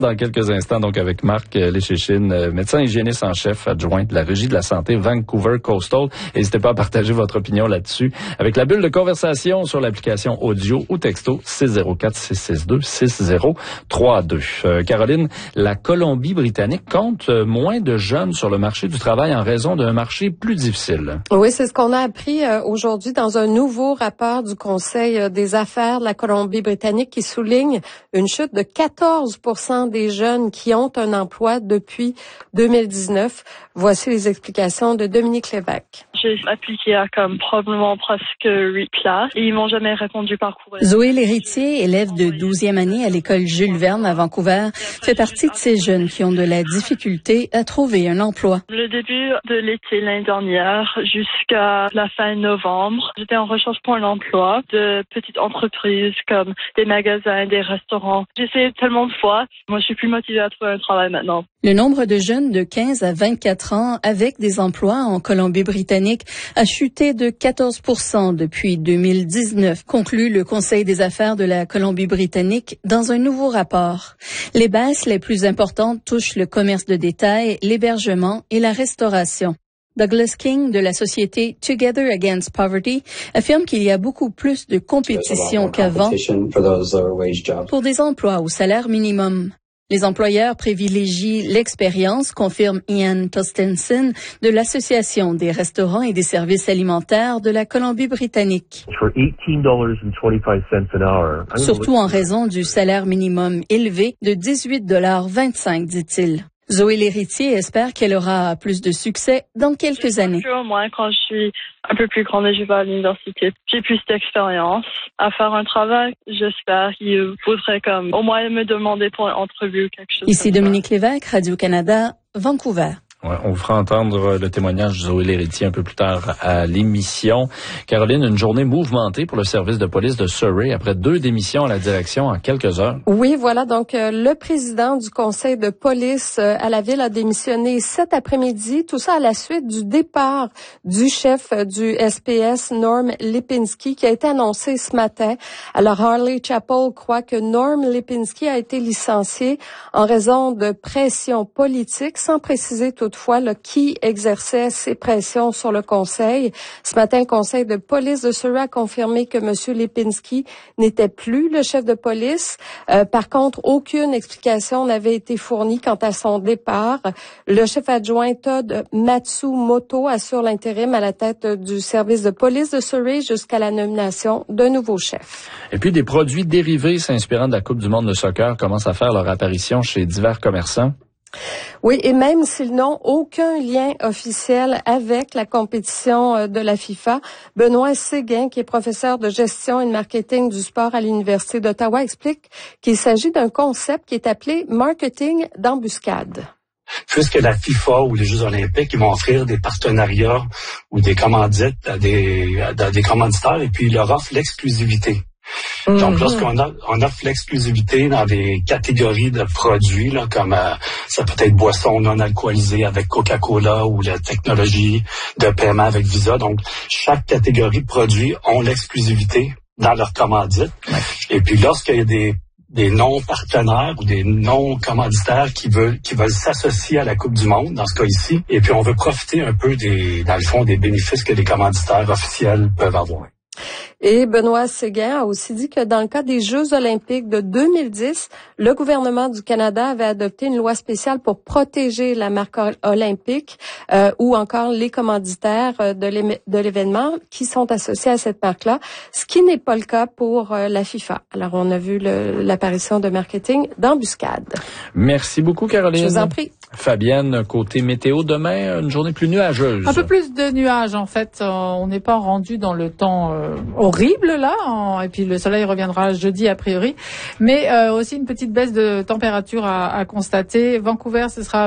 Dans quelques instants, donc, avec Marc Léchéchine, médecin hygiéniste en chef adjoint de la Régie de la santé Vancouver Coastal. N'hésitez pas à partager votre opinion là-dessus avec la bulle de conversation sur l'application audio ou texto 604-662-6032. Caroline, la Colombie-Britannique compte moins de jeunes sur le marché du travail en raison d'un marché plus difficile. Oui, c'est ce qu'on a appris aujourd'hui dans un nouveau rapport du Conseil des affaires de la Colombie-Britannique qui souligne une chute de 14% des jeunes qui ont un emploi depuis 2019. Voici les explications de Dominique Lévesque. J'ai appliqué à probablement presque 8 classes et ils m'ont jamais répondu par courrier. Zoé Lhéritier, élève de 12e année à l'école Jules Verne à Vancouver, fait partie de ces jeunes qui ont de la difficulté à trouver un emploi. Le début de l'été l'année dernière jusqu'à la fin novembre, j'étais en recherche pour un emploi de petites entreprises comme des magasins, des restaurants. J'ai essayé tellement de fois. Moi, je suis plus motivée à trouver un travail maintenant. Le nombre de jeunes de 15 à 24 ans avec des emplois en Colombie-Britannique a chuté de 14% depuis 2019, conclut le Conseil des affaires de la Colombie-Britannique dans un nouveau rapport. Les baisses les plus importantes touchent le commerce de détail, l'hébergement et la restauration. Douglas King de la société Together Against Poverty affirme qu'il y a beaucoup plus de compétition qu'avant pour des emplois au salaire minimum. Les employeurs privilégient l'expérience, confirme Ian Tostenson de l'Association des restaurants et des services alimentaires de la Colombie-Britannique. Surtout en raison du salaire minimum élevé de 18,25 $, dit-il. Zoé Lhéritier espère qu'elle aura plus de succès dans quelques années. Au moins, quand je suis un peu plus grande et je vais à l'université, j'ai plus d'expérience à faire un travail. J'espère qu'il faudrait au moins me demander pour une entrevue ou quelque chose. Ici Dominique Lévesque, Radio-Canada, Vancouver. Ouais, on vous fera entendre le témoignage de Zoé Lhéritier un peu plus tard à l'émission. Caroline, une journée mouvementée pour le service de police de Surrey après 2 démissions à la direction en quelques heures. Oui, voilà. Donc, le président du conseil de police à la ville a démissionné cet après-midi. Tout ça à la suite du départ du chef du SPS, Norm Lipinski, qui a été annoncé ce matin. Alors, Harley Chapel croit que Norm Lipinski a été licencié en raison de pression politique, sans préciser toutefois qui exerçait ces pressions sur le conseil. Ce matin, le conseil de police de Surrey a confirmé que M. Lipinski n'était plus le chef de police. Par contre, aucune explication n'avait été fournie quant à son départ. Le chef adjoint Todd Matsumoto assure l'intérim à la tête du service de police de Surrey jusqu'à la nomination d'un nouveau chef. Et puis, des produits dérivés s'inspirant de la Coupe du monde de soccer commencent à faire leur apparition chez divers commerçants. Oui, et même s'ils n'ont aucun lien officiel avec la compétition de la FIFA, Benoît Séguin, qui est professeur de gestion et de marketing du sport à l'Université d'Ottawa, explique qu'il s'agit d'un concept qui est appelé marketing d'embuscade. Puisque la FIFA ou les Jeux olympiques, ils vont offrir des partenariats ou des commandites à des commanditaires et puis ils leur offrent l'exclusivité. Donc, lorsqu'on offre l'exclusivité dans des catégories de produits, là, comme ça peut être boissons non alcoolisées avec Coca-Cola ou la technologie de paiement avec Visa. Donc, chaque catégorie de produits ont l'exclusivité dans leur commandite. Et puis, lorsqu'il y a des non-partenaires ou des non-commanditaires qui veulent s'associer à la Coupe du monde, dans ce cas ici, et puis on veut profiter un peu dans le fond, des bénéfices que les commanditaires officiels peuvent avoir. Et Benoît Séguin a aussi dit que dans le cas des Jeux olympiques de 2010, le gouvernement du Canada avait adopté une loi spéciale pour protéger la marque olympique ou encore les commanditaires de l'événement qui sont associés à cette marque-là, ce qui n'est pas le cas pour la FIFA. Alors, on a vu l'apparition de marketing d'embuscade. Merci beaucoup, Caroline. Je vous en prie. Fabienne, côté météo, demain, une journée plus nuageuse. Un peu plus de nuages, en fait. On n'est pas rendu dans le temps horrible, là. Et puis, le soleil reviendra jeudi, a priori. Mais aussi une petite baisse de température à constater. Vancouver, ce sera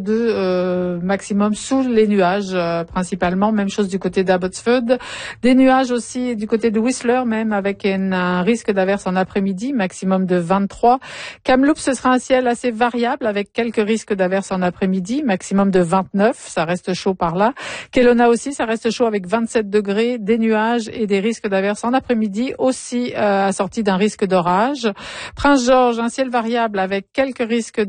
22 maximum sous les nuages, principalement. Même chose du côté d'Abbotsford. Des nuages aussi du côté de Whistler, même avec un risque d'averse en après-midi, maximum de 23. Kamloops, ce sera un ciel assez variable avec quelques risques d'averse en après-midi, maximum de 29, ça reste chaud par là. Kelowna aussi, ça reste chaud avec 27 degrés, des nuages et des risques d'averse en après-midi, aussi assortis d'un risque d'orage. Prince George, un ciel variable avec quelques risques